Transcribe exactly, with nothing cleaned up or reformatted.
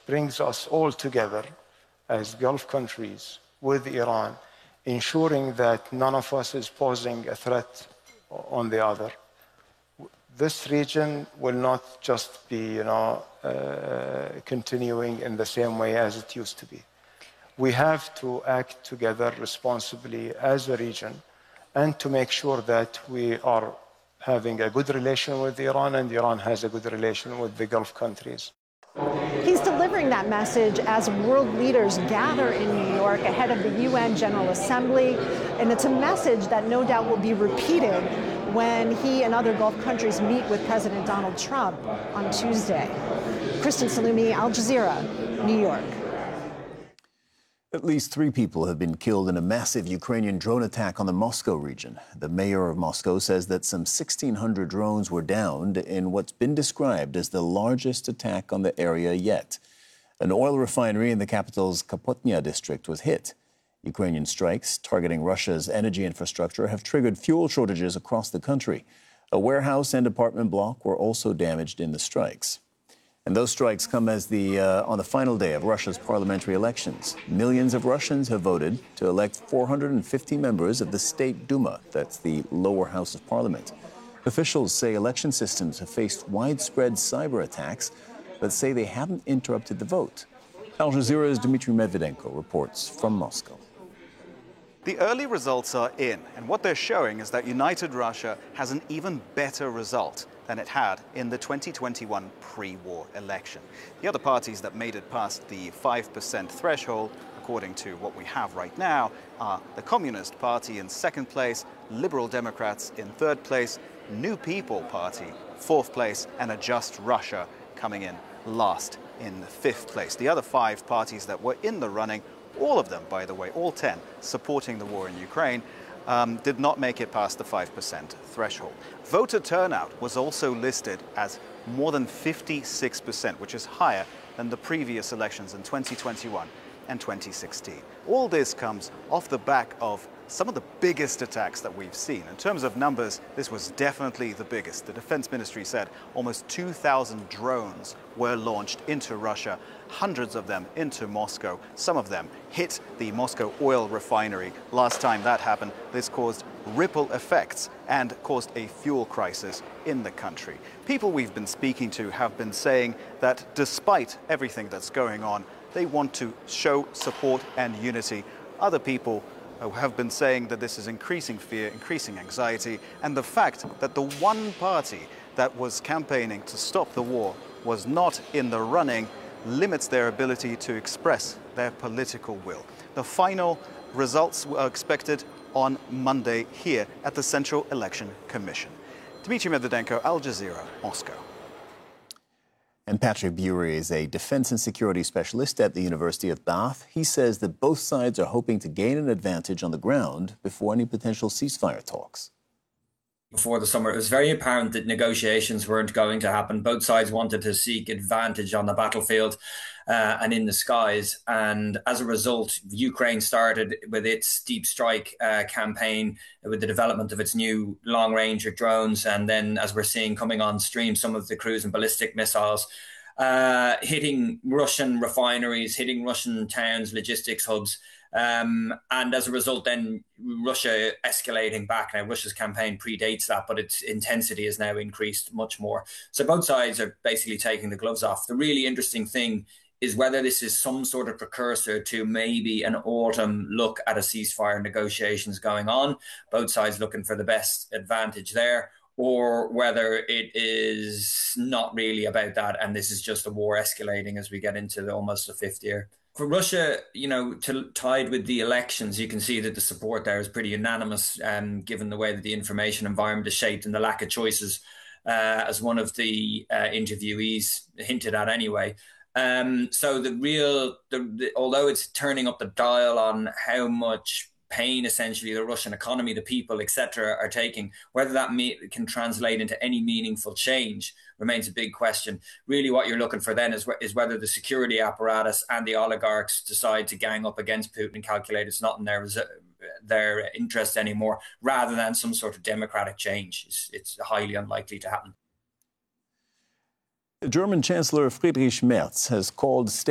brings us all together as Gulf countries with Iran, ensuring that none of us is posing a threat on the other. This region will not just be, you know, uh, continuing in the same way as it used to be. We have to act together responsibly as a region and to make sure that we are having a good relation with Iran and Iran has a good relation with the Gulf countries. He's delivering that message as world leaders gather in New York ahead of the U N General Assembly, and it's a message that no doubt will be repeated when he and other Gulf countries meet with President Donald Trump on Tuesday. Kristen Salumi, Al Jazeera, New York. At least three people have been killed in a massive Ukrainian drone attack on the Moscow region. The mayor of Moscow says that some sixteen hundred drones were downed in what's been described as the largest attack on the area yet. An oil refinery in the capital's Kapotnya district was hit. Ukrainian strikes targeting Russia's energy infrastructure have triggered fuel shortages across the country. A warehouse and apartment block were also damaged in the strikes. And those strikes come as the uh, on the final day of Russia's parliamentary elections. Millions of Russians have voted to elect four hundred fifty members of the State Duma, that's the lower house of parliament. Officials say election systems have faced widespread cyber attacks, but say they haven't interrupted the vote. Al Jazeera's Dmitry Medvedenko reports from Moscow. The early results are in, and what they're showing is that United Russia has an even better result than it had in the twenty twenty-one pre-war election. The other parties that made it past the five percent threshold, according to what we have right now, are the Communist Party in second place, Liberal Democrats in third place, New People Party fourth place, and a Just Russia coming in last in fifth place. The other five parties that were in the running, all of them, by the way, all ten, supporting the war in Ukraine, um, did not make it past the five percent threshold. Voter turnout was also listed as more than fifty-six percent, which is higher than the previous elections in twenty twenty-one and twenty sixteen. All this comes off the back of some of the biggest attacks that we've seen. In terms of numbers, this was definitely the biggest. The Defense Ministry said almost two thousand drones were launched into Russia, hundreds of them into Moscow. Some of them hit the Moscow oil refinery. Last time that happened, this caused ripple effects and caused a fuel crisis in the country. People we've been speaking to have been saying that despite everything that's going on, they want to show support and unity. Other people have been saying that this is increasing fear, increasing anxiety, and the fact that the one party that was campaigning to stop the war was not in the running limits their ability to express their political will. The final results are expected on Monday here at the Central Election Commission. Dmitry Medvedenko, Al Jazeera, Moscow. And Patrick Bury is a defense and security specialist at the University of Bath. He says that both sides are hoping to gain an advantage on the ground before any potential ceasefire talks. Before the summer, it was very apparent that negotiations weren't going to happen. Both sides wanted to seek advantage on the battlefield uh, and in the skies. And as a result, Ukraine started with its deep strike uh, campaign with the development of its new long-range drones. And then, as we're seeing coming on stream, some of the cruise and ballistic missiles uh, hitting Russian refineries, hitting Russian towns, logistics hubs. Um, and as a result, then Russia escalating back. Now, Russia's campaign predates that, but its intensity has now increased much more. So both sides are basically taking the gloves off. The really interesting thing is whether this is some sort of precursor to maybe an autumn look at a ceasefire negotiations going on, both sides looking for the best advantage there, or whether it is not really about that and this is just a war escalating as we get into the, almost the fifth year. For Russia, you know, to, tied with the elections, you can see that the support there is pretty unanimous, um, given the way that the information environment is shaped and the lack of choices, uh, as one of the uh, interviewees hinted at anyway. Um, so the real, the, the, although it's turning up the dial on how much pain essentially the Russian economy, the people, et cetera, are taking, whether that me- can translate into any meaningful change remains a big question. Really what you're looking for then is, wh- is whether the security apparatus and the oligarchs decide to gang up against Putin and calculate it's not in their, res- their interest anymore, rather than some sort of democratic change. It's, it's highly unlikely to happen. German Chancellor Friedrich Merz has called state